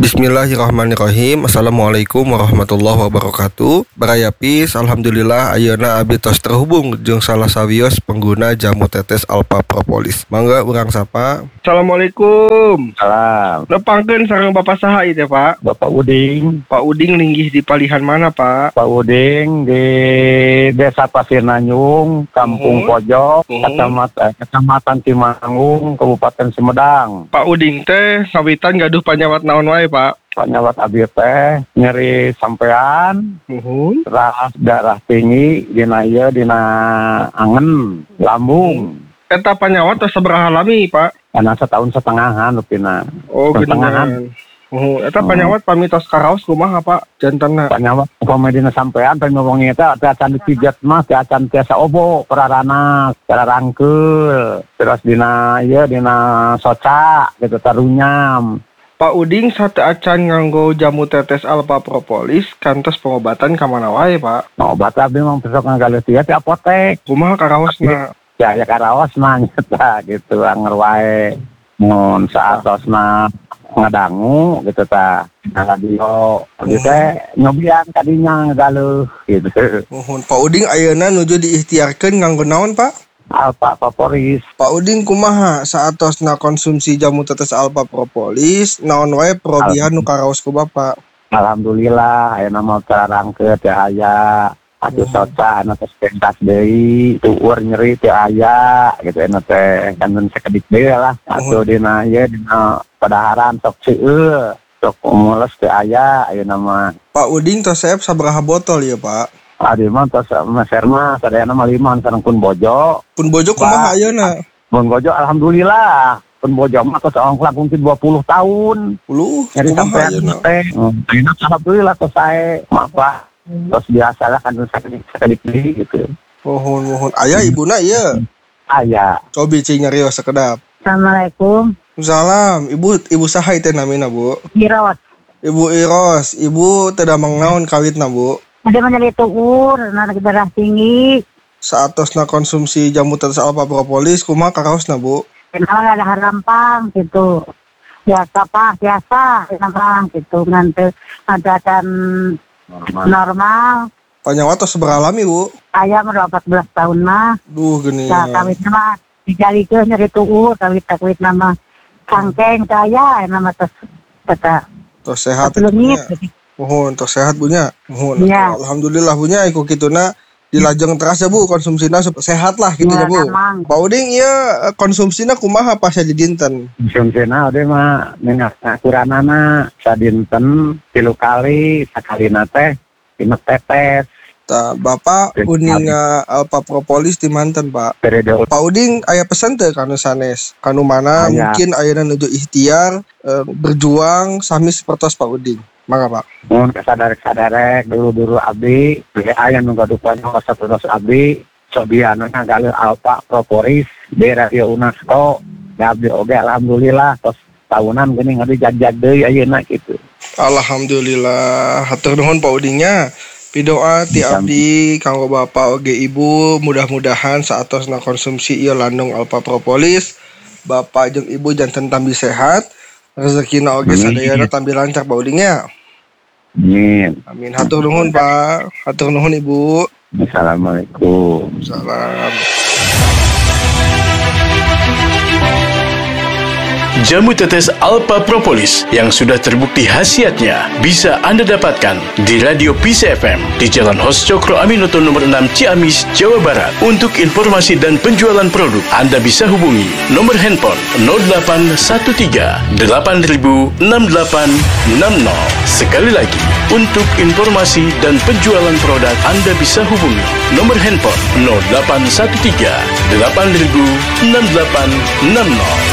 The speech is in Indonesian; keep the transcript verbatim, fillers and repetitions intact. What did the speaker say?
Bismillahirrahmanirrahim. Assalamualaikum warahmatullahi wabarakatuh. Barayapis, alhamdulillah ayeuna abdi tos terhubung jeung salah sawios pengguna jamu tetes Alpha Propolis. Mangga urang sapa. Assalamualaikum. Salam. Nepangkeun sareng Bapak saha ieu teh, Pak? Bapak Uding. Pak Uding linggih di palihan mana, Pak? Pak Uding di Desa Pasir Nanyung, Kampung Uhum. Pojok, Uhum. Kecamatan, Kecamatan Timanggung, Kabupaten Sumedang. Pak Uding teh ngawitan gaduh panyawat naon wae, Pak? Panyawat abdi teh nyeri sampean, Uhum. darah darah tinggi, dina ieu dina angen, lambung. Eta panyawat tos sabaraha lami, Pak? Karena setahun setengahan lupina. Oh, Setengahan. geuningan. Oh, eta panyawat pamitos karaos kumaha, Pak? Jantanna. Panyawat upama dina sampean teh ngomongnya teh teh acan dipijat mah teh acan tiasa obo perarana, cara rangkeul. Terus dina ieu dina soca gitu tarunyam. Pak Uding sate acan nganggo jamu tetes Alpha Propolis kantos pengobatan ka mana wae, Pak? Nah, obat abdi mah besok ngagaleut ieu di apotek. Kumaha karaosna? Ya ya karaos mah nyata gitu anger wae. Mun saatosna ngadangu gitu tah. Nah, radio abdi teh nyobian kadinya ngagaleut gitu. Mohon Pak Uding ayeuna nuju diikhtiarkeun nganggo naon, Pak? Alpha Propolis. Pak Uding kumaha saatosna konsumsi jamu tetes Alpha Propolis naon wae perobihan nu karaos ku Bapak? Alhamdulillah ayeuna mah terangkeut teh aya. Atuh soca anu teh pentas deui, tueur nyeri teh aya gitu anu teh kangen sakedik deui lah. Atuh dina ieu dina padaharan sok seueur, sok mules teh aya ayeuna mah. Pak Uding tos saep sabaraha botol ya, Pak? Adi mah tos meser mah sadayana mah lima sareng pun bojo. Pun bojo kumaha ayeuna? Pun bojo alhamdulillah. Pun bojo mah tos ongklah mungkin dua puluh tahun. Puluh Jadi kumaha sampai ayeuna? teh. Ayeuna alhamdulillah tos sae. Apa? Tos biasalah kan sakedik deui gitu. Mohon mohon aya ibuna ieu. Aya. Cobi cing nyarios sakedap. Assalamualaikum. Salam, Ibu Ibu saha teh namina, Bu? Girawat. Ibu Iros, Ibu teu damang naon kawitna, Bu? Ada menjadi tuur, anak darah tinggi. Saatosna konsumsi jamu tetes Alpha Propolis kumaha karaosna, Bu? Kenal ada harampang gitu. Biasa pak, biasa harampang gitu. Nanti ada kan normal. Panyawat tos sabaraha lami, Bu? Ayah udah empat belas tahun mah. Duh geuning. Nah, kawit nama dijalikeun nyeri tuur, kawit kawit nama kangkeng saya nama tes kata. Tos sehat. Pelungit. Mohon tos sehat bunya. Mohon. Iya. Alhamdulillah bunya iku kituna dilajeng teras ya, Bu, konsumsina sup- sehat lah gitu ya, Iya, Bu. emang. Pak Uding ieu konsumsina kumaha pas jadi dinten? Konsumsina ode mah minyak akuranana sadinten tilu kali sakalina teh lima tetes. Tah, Bapak uninga Alpha Propolis di manten, Pak. Periode Pak Uding aya pesan teu kanu sanes? Kanu mana Aya. mungkin ayeuna nuju ikhtiar eh, berjuang sami sapertos Pak Uding. Mangga, Pak. mun kasadarek-sadarek dulu-dulu abdi ge aya nu gadupannya sapertos abdi sobiana ngagaleut Alpha Propolis di radio UNESCO. Da abdi oge alhamdulillah tos tahunan geuning abdi jag-jag deui ayeuna kitu. Alhamdulillah, hatur nuhun Pak Udingnya. Pidoa ti abdi kanggo Bapak oge Ibu, mudah-mudahan saatosna konsumsi ieu landung Alpha Propolis, Bapak jeung Ibu janten tambi sehat, rezekina oge sadayana tambi lancar Pak Udingnya. Amin. Amin. Hatur nuhun Pak, hatur nuhun Ibu. Assalamualaikum. Salam. Jamu tetes Alpha Propolis yang sudah terbukti khasiatnya bisa Anda dapatkan di Radio Peace F M di Jalan Hos Cokro Aminoto nomor enam Ciamis, Jawa Barat. Untuk informasi dan penjualan produk, Anda bisa hubungi nomor handphone nol delapan satu tiga delapan nol enam delapan enam nol. Sekali lagi, untuk informasi dan penjualan produk, Anda bisa hubungi nomor handphone nol delapan satu tiga delapan nol enam delapan enam nol.